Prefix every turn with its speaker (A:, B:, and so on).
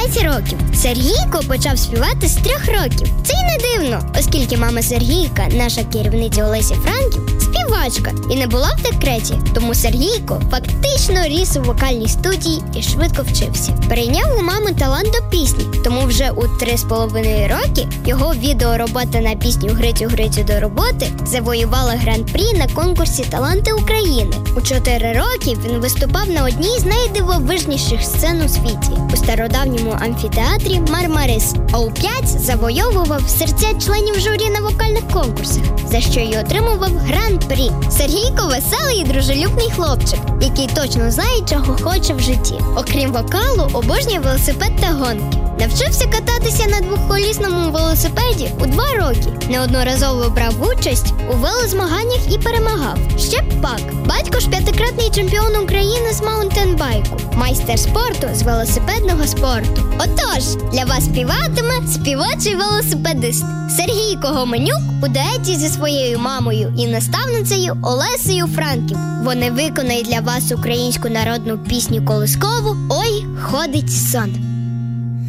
A: 5 років. Сергійко почав співати з 3 років. Це й не дивно, оскільки мама Сергійка, наша керівниця Олеся Франків, співачка і не була в декреті. Тому Сергійко фактично ріс у вокальній студії і швидко вчився. Перейняв у мами талант до пісні, тому вже у 3,5 роки його відеоробота на пісню «Грицю до роботи» завоювала гран-прі на конкурсі «Таланти України». У 4 роки він виступав на одній з найдивовижніших сцен у світі – у стародавньому амфітеатрі «Мармарис», а у 5 завойовував серця членів журі на вокальних конкурсах, за що й отримував гран-прі. Сергійко – веселий і дружелюбний хлопчик, який точно знає, чого хоче в житті. Окрім вокалу, обожнює велосипед та гонки. Навчився кататися на двохколісному велосипеді у 2 роки. Неодноразово брав участь у велозмаганнях і перемагав. Ще б пак. Батько ж 5-кратний чемпіон України з маунтенбайку, майстер спорту з велосипедного спорту. Отож, для вас співатиме співочий велосипедист Сергійко Гоменюк у дуеті зі своєю мамою і наставницею Олесею Франків. Вони виконають для вас українську народну пісню колискову «Ой, ходить сон».